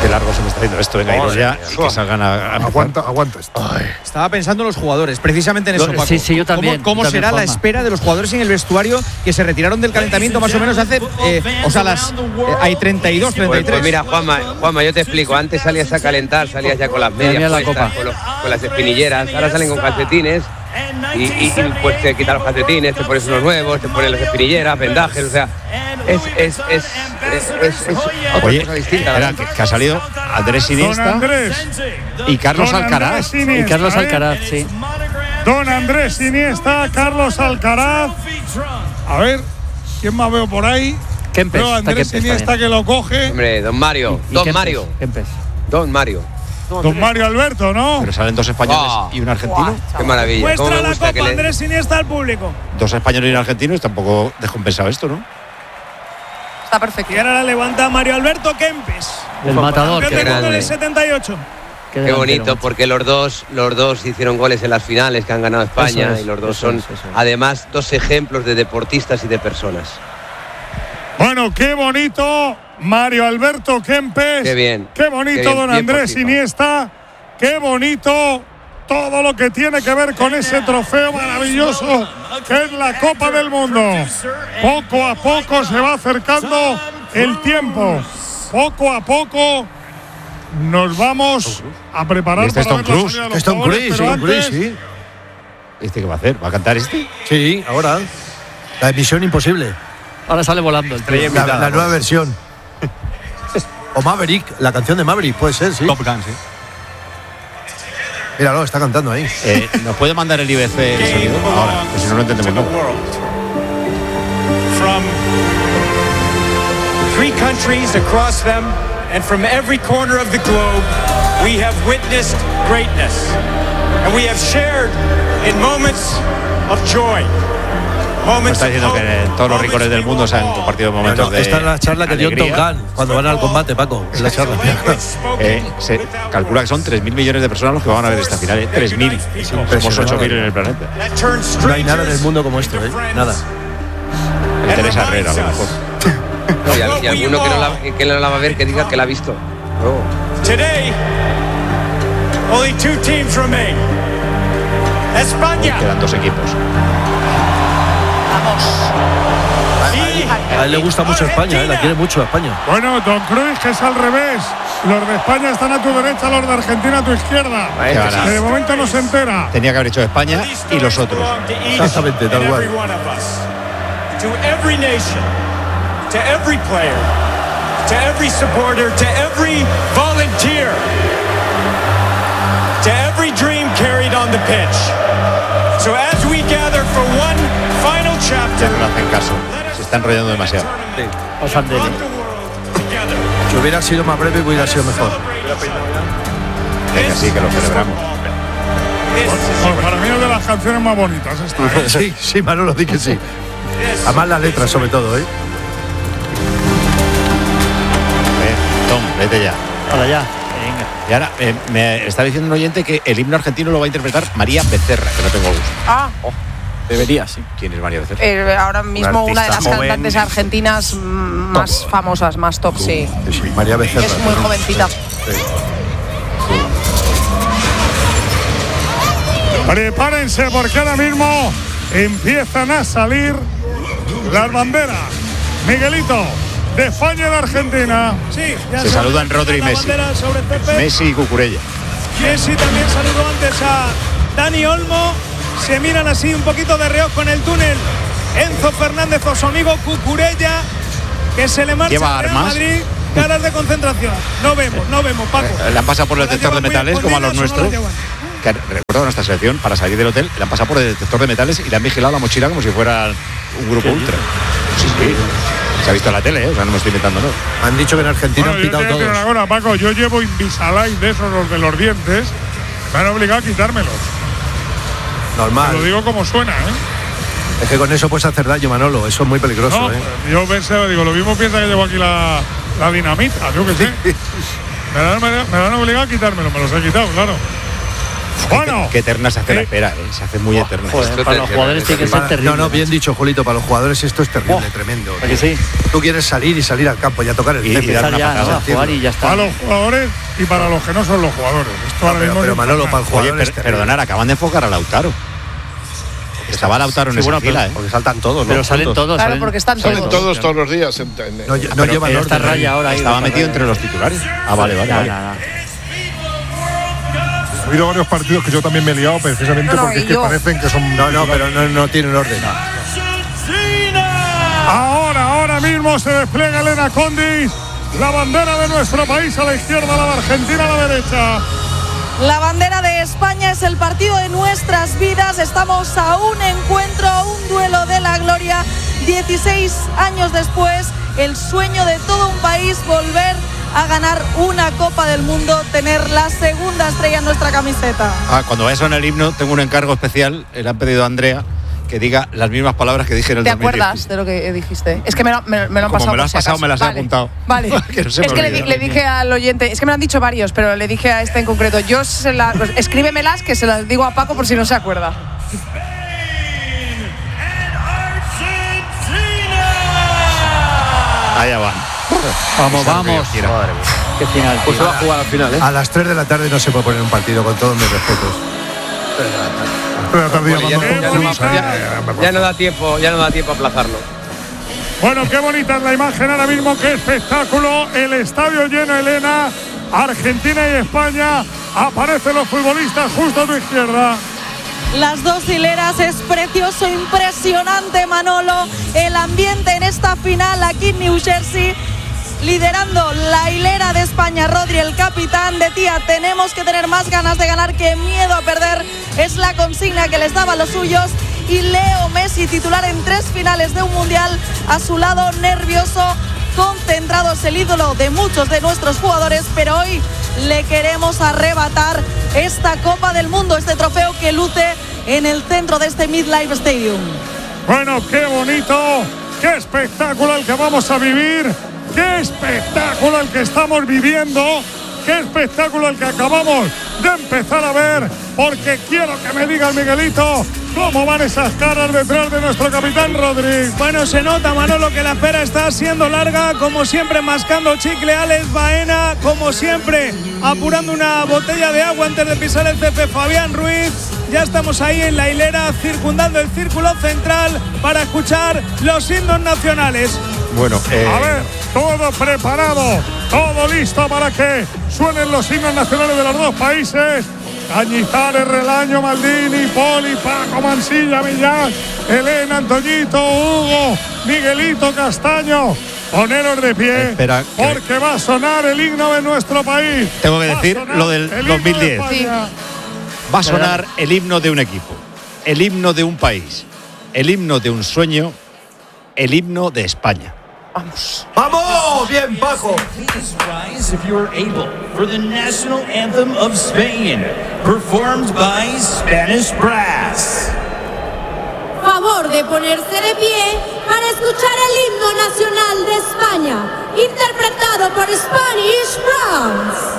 largo se me está haciendo esto. Venga, iros ya y que salgan a aguanta esto. Estaba pensando en los jugadores, precisamente en eso, Paco. Sí, yo también. ¿Cómo será Juanma. la espera de los jugadores en el vestuario que se retiraron del calentamiento más o menos hace, hay 32, 33? Pues mira, Juanma, yo te explico. Antes salías a calentar, salías ya con las medias la puestas, con las espinilleras. Ahora salen con calcetines y pues te quitas los calcetines, te pones unos nuevos, te pones las espinilleras, vendajes, o sea, es otra Oye, cosa distinta. era que ha salido Andrés Iniesta y Carlos Alcaraz. Y Carlos Alcaraz, sí. Don Andrés Iniesta, Carlos Alcaraz. A ver, ¿quién más veo por ahí? Kempes, Veo a Andrés Kempes Iniesta también. que lo coge. Hombre, Don Mario, Y Don Kempes, Mario, Kempes. Don Mario. Don Mario Alberto, ¿no? Pero salen dos españoles y un argentino. Qué maravilla. Cómo me gusta que le... Andrés Iniesta al público. Dos españoles y un argentino, es tampoco descompensado esto, ¿no? Está perfecto. Y ahora la levanta Mario Alberto Kempes. El matador. Campeón del mundo en el grande. 78. Qué bonito, porque los dos hicieron goles en las finales que han ganado España, y los dos son además dos ejemplos de deportistas y de personas. Bueno, qué bonito Mario Alberto Kempes. Qué bien. Qué bonito Qué bien, don bien Andrés por FIFA. Iniesta. Qué bonito todo lo que tiene que ver con ese trofeo maravilloso que es la Copa del Mundo. Poco a poco se va acercando el tiempo. Poco a poco nos vamos a preparar Este es para Tom ver la Cruise. salida de los Es Tom jugadores, Cruise, pero Tom Cruise, antes, sí. ¿Este qué va a hacer? ¿Va a cantar este? Sí, ahora. La emisión imposible. Ahora sale volando el tío. La nueva versión. O Maverick, la canción de Maverick, puede ser, sí. Top Gun, sí. Míralo, está cantando ahí. ¿Nos puede mandar el IBC el sonido? Ahora, pues si no, no entendemos nada. From 3 countries across them and from every corner of the globe, we have witnessed greatness. And we have shared in moments of joy. Me está diciendo que en todos los rincones del mundo se han compartido momentos de Esta es la charla que dio Tom alegría. Gunn cuando van al combate, Paco. Es la charla. Se calcula que son 3.000 millones de personas los que van a ver esta final. 3.000. Somos 8.000 en el planeta. No hay nada en el mundo como esto, ¿eh? Nada. El Teresa Herrera, a lo mejor. Y alguno que no la va a ver que diga que la ha visto. Today, only 2 teams remain. España. Quedan 2 equipos. A él le gusta mucho España, la quiere mucho España. Bueno, Don Cruz, que es al revés. Los de España están a tu derecha, los de Argentina a tu izquierda. Que de momento no se entera. Tenía que haber hecho España y los otros. Exactamente, tal cual. To every nation, to every player, to every supporter, to every volunteer, to every dream carried on the pitch. So as we gather for one final chapter, Ya no le hacen caso. Se está enrollando demasiado. Si hubiera sido más breve, hubiera sido mejor. Venga, sí, que lo celebramos. Bueno, para mí es de las canciones más bonitas esta. Sí, sí, Manolo, di que sí. Además las letras, sobre todo, ¿eh? Tom, vete ya. Ahora ya. Venga. Y ahora me está diciendo un oyente que el himno argentino lo va a interpretar María Becerra, que no tengo gusto. Debería, sí. ¿Quién es María Becerra? Ahora mismo una de las cantantes argentinas más famosas, más top, sí. Sí, María Becerra. Es muy jovencita. Prepárense porque ahora mismo empiezan a salir las banderas. Miguelito, de España y de Argentina. Sí, ya Se saludan Rodri y la Messi. bandera sobre césped. Messi y Cucurella. Messi también saludó antes a Dani Olmo. Se miran así un poquito de reojo en el túnel. Enzo Fernández o su amigo Cucurella, que se le marcha ¿Lleva al Real armas? Madrid. Caras de concentración. No vemos, Paco. Le han pasado por el detector de metales, como a los nuestros. Que recuerdo nuestra selección, para salir del hotel, le han pasado por el detector de metales y le han vigilado la mochila como si fuera un grupo ultra. Sí. Se ha visto en la tele, o sea, no me estoy inventando, ¿no? Han dicho que en Argentina Bueno, han pitado yo te voy a decir todos. una cosa, Paco, yo llevo Invisalign de esos, los de los dientes. Me han obligado a quitármelos. Te Normal. lo digo como suena, ¿eh? Es que con eso puedes hacer daño, Manolo. Eso es muy peligroso, No, ¿eh? yo pensé, digo, lo mismo piensa que llevo aquí la dinamita, yo qué sé. Me han obligado a quitármelo, me los he quitado, claro. Bueno, qué eterna se hace la espera, se hace muy eterna. Joder, para los jugadores tiene que ser terrible. No, bien dicho, Julito, para los jugadores esto es terrible, tremendo. ¿A que sí? Tú quieres salir al campo y a tocar el césped. y dar una Ya, patada. ¿no? A jugar y ya está. para los jugadores y para los que no son los jugadores. Esto ahora mismo Pero es Manolo, para el Oye, jugador es terrible. perdonar, acaban de enfocar a Lautaro. Estaba Lautaro en Sí, esa bueno, fila, Porque saltan todos, ¿no? Pero salen todos. Claro, salen- porque están Salen todos. todos los días. No llevan Pero esta orden. raya ahora. Estaba metido entre los titulares. Ah, vale. Nada. Ha habido varios partidos que yo también me he liado precisamente No, porque y es que yo. parecen que son. No, pero no tienen orden. Ahora mismo se despliega Elena Condis, la bandera de nuestro país a la izquierda, la de Argentina a la derecha. La bandera de España es el partido de nuestras vidas. Estamos a un encuentro, a un duelo de la gloria. 16 años después, el sueño de todo un país, volver a ganar una Copa del Mundo, tener la segunda estrella en nuestra camiseta. Cuando vaya a sonar el himno, tengo un encargo especial. Le han pedido a Andrea que diga las mismas palabras que dije en el ¿Te 2010. acuerdas de lo que dijiste? Es que me lo han pasado. Como me lo por has si pasado, acaso. me las he Vale, apuntado. Vale. Que no se me Es que olvide. le dije al oyente, es que me lo han dicho varios, pero le dije a este en concreto, pues, escríbemelas que se las digo a Paco por si no se acuerda. Allá van. Vamos. Madre mía. Qué final. Pues se va a jugar al final, ¿eh? A las 3 de la tarde no se puede poner un partido, con todos mis respetos. Pero tardía Bueno, ya no da tiempo a aplazarlo. Bueno, qué bonita es la imagen ahora mismo, qué espectáculo. El estadio lleno, Elena. Argentina y España. Aparecen los futbolistas justo a tu izquierda. Las dos hileras, es precioso, impresionante, Manolo. El ambiente en esta final aquí en New Jersey. Liderando la hilera de España, Rodri, el capitán, decía: tenemos que tener más ganas de ganar que miedo a perder. Es la consigna que les daba a los suyos. Y Leo Messi, titular en 3 finales de un mundial, a su lado, nervioso, concentrado, es el ídolo de muchos de nuestros jugadores, pero hoy le queremos arrebatar esta Copa del Mundo, este trofeo que luce en el centro de este MetLife Stadium. Bueno, qué bonito, qué espectáculo el que vamos a vivir, qué espectáculo el que estamos viviendo, qué espectáculo el que acabamos de empezar a ver, porque quiero que me diga el Miguelito cómo van esas caras detrás de nuestro capitán Rodri. Bueno, se nota, Manolo, que la espera está siendo larga, como siempre mascando chicle Alex Baena, como siempre apurando una botella de agua antes de pisar el césped Fabián Ruiz. Ya estamos ahí en la hilera, circundando el círculo central para escuchar los himnos nacionales. Bueno, A ver, todo preparado, todo listo para que suenen los himnos nacionales de los dos países. Cañizares, Relaño, Maldini, Poli, Paco, Mansilla, Millán, Elena, Antoñito, Hugo, Miguelito, Castaño. Poneros de pie, Espera, porque va a sonar el himno de nuestro país. Tengo que Va a decir sonar lo del el himno de 2010. España. Va a sonar el himno de un equipo, el himno de un país, el himno de un sueño, el himno de España. Vamos. ¡Vamos! ¡Bien, Paco! Please rise if you are able for the national anthem of Spain, performed by Spanish Brass. Favor de ponerse de pie para escuchar el himno nacional de España, interpretado por Spanish Brass.